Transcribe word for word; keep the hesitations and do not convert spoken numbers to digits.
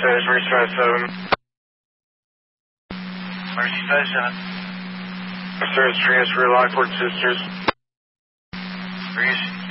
Service Mercy five seven. Mercy five seven. Service transfer Lockport Sisters. Mercy.